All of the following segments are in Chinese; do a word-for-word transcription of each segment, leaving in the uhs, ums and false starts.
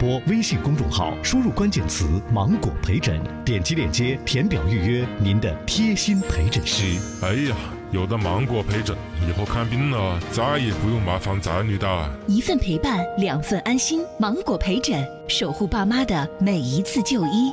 播微信公众号，输入关键词“芒果陪诊”，点击链接填表预约您的贴心陪诊师。 哎呀，有了芒果陪诊，以后看病了再也不用麻烦仔女的。 一份陪伴，两份安心。芒果陪诊，守护爸妈的每一次就医。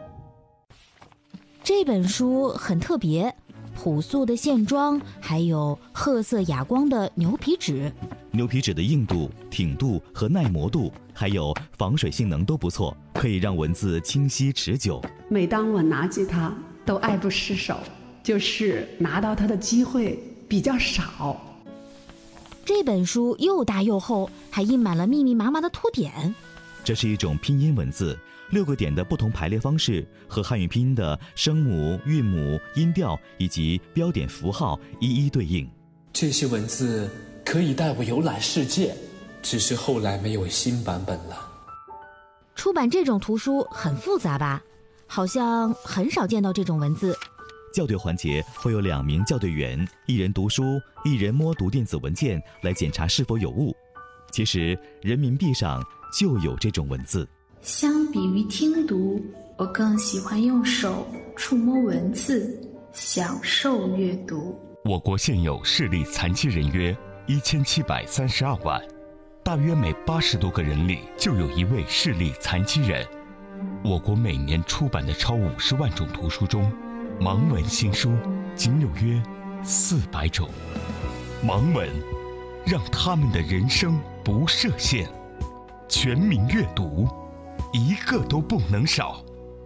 这本书很特别，朴素的线装，还有褐色哑光的牛皮纸。 牛皮纸的硬度、挺度和耐磨度，还有防水性能都不错，可以让文字清晰持久。 每当我拿起它，都爱不释手，就是拿到它的机会比较少。 这本书又大又厚，还印满了密密麻麻的图典。 这是一种拼音文字，六个点的不同排列方式和汉语拼音的声母、韵母、音调以及标点符号一一对应。 这些文字可以带我游览世界，只是后来没有新版本了。 出版这种图书很复杂吧？好像很少见到这种文字。 校对环节会有两名校对员，一人读书，一人摸读电子文件来检查是否有误。其实人民币上就有这种文字。 相比于听读，我更喜欢用手触摸文字，享受阅读。 我国现有视力残疾人约一千七百三十二万，大约每八十多个人里就有一位视力残疾人。我国每年出版的超五十万种图书中，盲文新书仅有约四百种。盲文让他们的人生不设限，全民阅读，一个都不能少。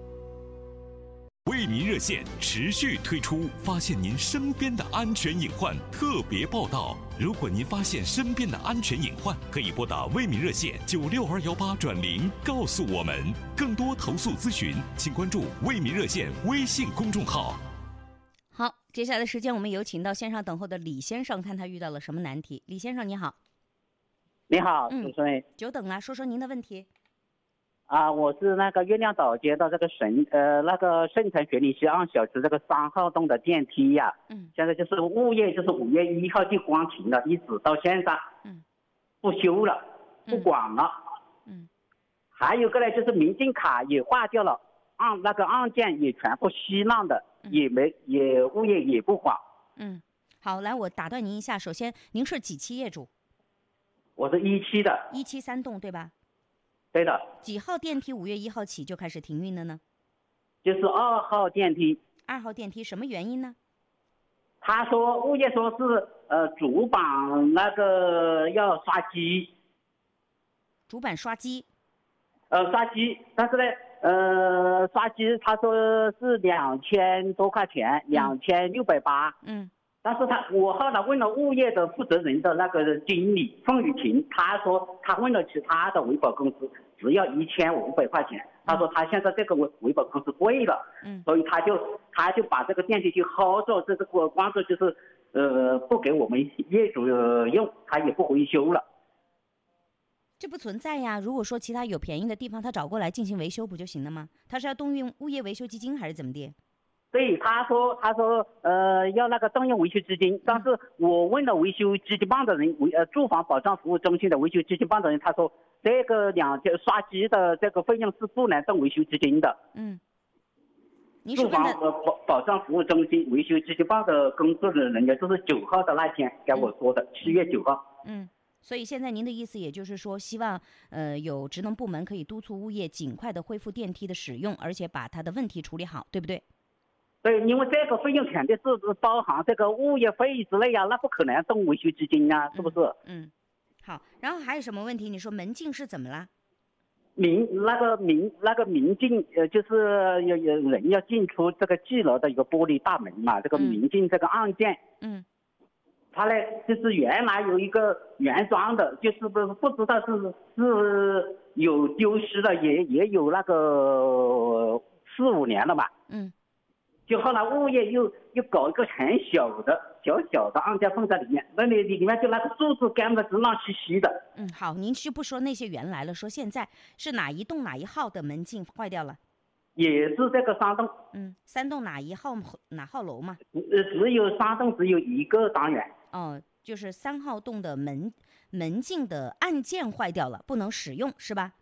为民热线持续推出发现您身边的安全隐患特别报道。如果您发现身边的安全隐患，可以拨打为民热线九六二幺八转零告诉我们。更多投诉咨询，请关注为民热线微信公众号。 好，接下来的时间我们有请到线上等候的李先生，看他遇到了什么难题。李先生你好。 你好， 嗯， 主持人。 久等了，说说您的问题。 啊，我是那个月亮岛街道这个顺呃那个顺城学林西岸小区这个三号栋的电梯呀、啊，嗯，现在就是物业就是五月一号就关停了，一直到现在，嗯，不修了，不管了，嗯，还有个呢就是民政卡也划掉了，按那个案件也全部稀烂的，嗯、也没也物业也不管。 嗯，好，来我打断您一下，首先您是几期业主？ 我是一期的。 一期三栋对吧？ 对的。 几号电梯五月一号起就开始停运了呢？ 就是二号电梯。 二号电梯什么原因呢？ 他说物业说是呃主板那个要刷机。 主板刷机。 呃刷机，但是呢呃刷机他说是两千多块钱，两千六百八。嗯。但是他我后来问了物业的负责人的那个经理凤雨婷，他说他问了其他的维保公司，只要一千五百块钱。他说他现在这个维维保公司贵了，嗯，所以他就他就把这个电梯就 hold 住，这个光是就是呃不给我们业主用，他也不维修了。 这不存在呀！如果说其他有便宜的地方，他找过来进行维修不就行了吗？他是要动用物业维修基金还是怎么的？ 对，他说他说呃要那个动用维修资金，但是我问了维修基金办的人，维呃住房保障服务中心的维修基金办的人，他说这个两千刷机的这个费用是不能动维修资金的。嗯，住房呃保保障服务中心维修基金办的工作的人员就是九号的那天跟我说的，七、嗯、月九号。 嗯，所以现在您的意思也就是说，希望呃有职能部门可以督促物业尽快的恢复电梯的使用，而且把它的问题处理好，对不对？ 对，因为这个费用肯定是包含这个物业费之类啊，那不可能动维修基金啊，是不是？ 嗯，嗯好，然后还有什么问题？你说门禁是怎么了？ 民那个民那个民进呃，就是有有人要进出这个记楼的一个玻璃大门嘛，这个民进这个案件，嗯，他呢就是原来有一个原装的，就是不不知道是是有丢失了，也也有那个四五年了吧，嗯。就后来物业又又搞一个很小的小小的案件放在里面，那里里面就那个柱子根本是乱兮兮的。 嗯，好，您就不说那些原来了，说现在是哪一栋哪一号的门禁坏掉了？ 也是这个三栋。 嗯，三栋哪一号哪号楼嘛？ 呃，只有三栋，只有一个单元。 哦，就是三号栋的门门禁的按键坏掉了，不能使用是吧？